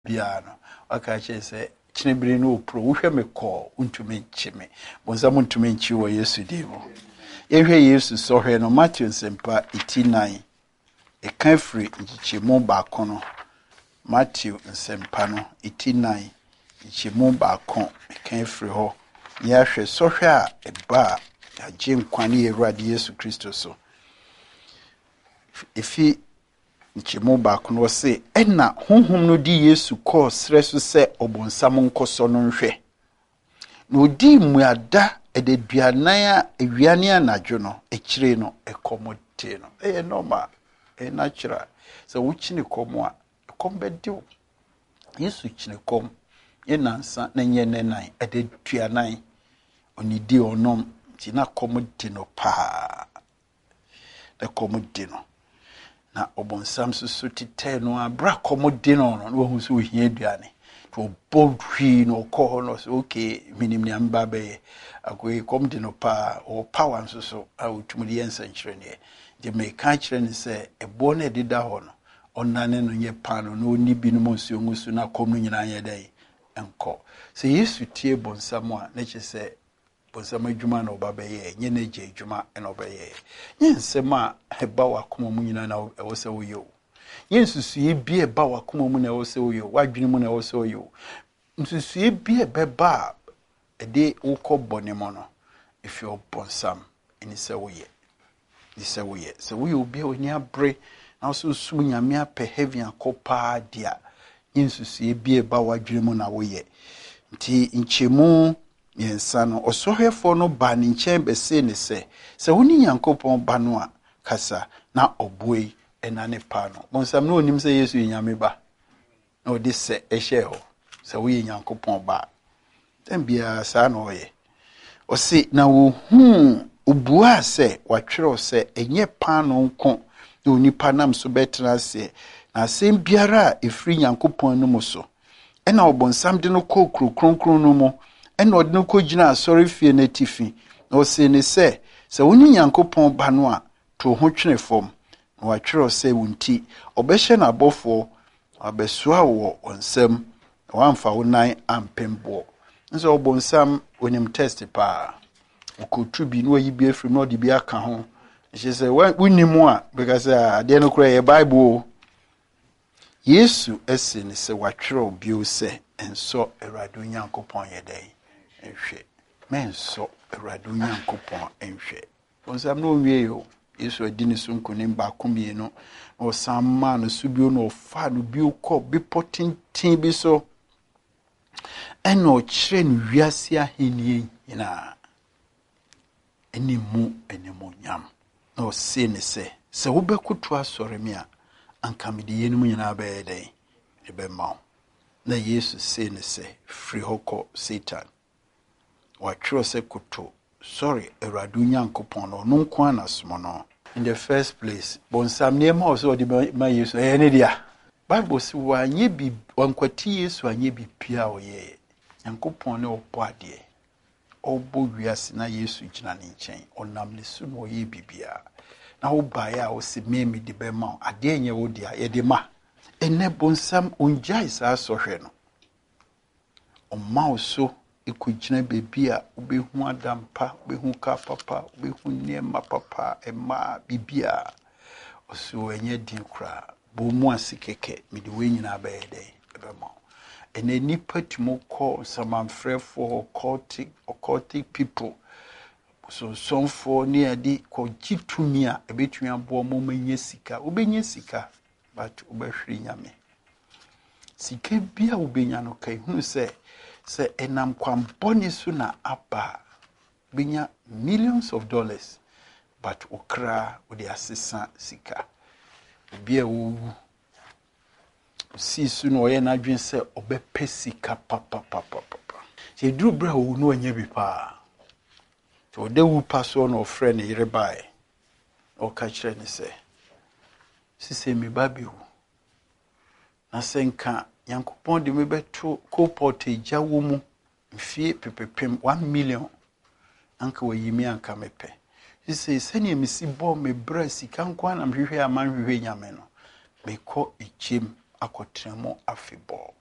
biano aka che se chinebiri no pro wo hwe me call untumi nchime bonza muntumi nchi wo Yesu dimo yehwe Yesu so hwe no Matthew sempa 89 e kan free nchichemu ba kono Matthew nsempa no 89 nchichemu ba kon e kan free ho ya hwe so hwe a eba agye nkwane Ewurade Yesu Kristo so efi nchemu ba kono se ena honhom no di Yesu ko sre so se obonsam nkoso no nhwe no odi muada ededuanan a ewiane anadwo no ekire no ekomote no normal natural so wuchine komo a ekombediw Yesu chine kom yenansa na nyenenan ededuanan onidi onom ti na komote no pa da komote no na obonsam so tite no abra komote no no hu so hia aduane to bodwi no ko no so okay minimni amba be akoy komde no pa o power so a utumudi yensa nchire ne de me ka kire ne se ebo na dida ho no onane no nye pano no oni bi no monsuo ngusu na kom no nyina anye dai enko se Yesu tie bonsam a na che se bonsam adwuma na oba be ye nye na je adwuma na oba ye nye nsem a heba wakoma mu nyina na ewo se wo yo yensusu bi eba wakoma mu na ewo se wo yo wadwene mu na ewo se wo yo nsusu bi beba ede ukọ bonemo no if you bonsam eni se wo ye ni se wo ye se wo obi oni abre na so sum nyame apɛ heaven akopa dia yensusu bi eba wadwene mu na wo ye nti nchemu yensa no osohwefo no ba ne nkyɛn be se ne se woni Nyankopɔn ba no a kasa na oboi ena ne pa no bonsam no onim se Yesu nyame ba na odi se ehye ho se wo Nyankopɔn ba tambia sa no ye o se na wo obua se watwere se enye pa no nko na onipa nam so betra se na asem biara efri Nyankopɔn no mo so ena obonsam de no kronkron no mo ena odi no kogina asori fie na tifi na o se ne se woni Nyankopɔn ba no a to ho twene fom na watwere se wunti obehye na abofo abesoa wo onsam wamfa wonan ampembo nso obonsam onim test pa okotu bi no yi bi afrim no de bi aka ho she say wonimu a because ade no kura ye Bible Yesu ese ne se watwere obi o se enso Awurade Nyankopɔn ye dai enhwe menso Awurade Nyankopɔn enhwe bonsam no wie yo Yesu adini so nkonim ba komie no o samma no subio no fa no bi ukọ bi potintin bi so eno kire no wiase ahenie nyina enimu nyam no se ne se wo bekoto asore me a anka me de yenum nyina ba ye den e be ma na Yesu se ne se free hoko Satan wa twiro se koto sorry Awurade Nyankopɔn no no nko anasomo no in the first place bonsam ne ma also de ma Yesu ne dia Bible si wa nye bi wankwati Yesu anye bi pia o ye Nyankopɔn ne obo ade obo wiase na Yesu gina ne nkyɛn onam ne su no ye bibia na wo ba ya wo se memi de be ma ade nye wo dia ye de ma ene bonsam onjai sa sohwe no oma so ekugina bebi a obehu adampa obehu ka papa obehu niema papa ema bibia oso enye din kra bo mu asikeke me de we nyina ba ye den ebema ene nipa timo call samanfrefo occultic people so for near di ko gitumi a ebetumi abo mo manye sika obenye sika but obehwiri nyame sika bia obenya no kai hunu se enam kwamboni so na aba benya millions of dollars but okra odi asesa sika bia wo si su no ye na dwen se obepe sika papa se duru bra wo no anya bi pa so de wu paso no friend yire bai o ka kire ni se mi babiu na senka Nyankopɔn de me beto co-pot jawo mu mfie pepepem 1 million anka wayimi anka mepe se ne misi bo me bra sika nko na mhwehwe amanhwehwe nyame no me ko ichem akotremo afebo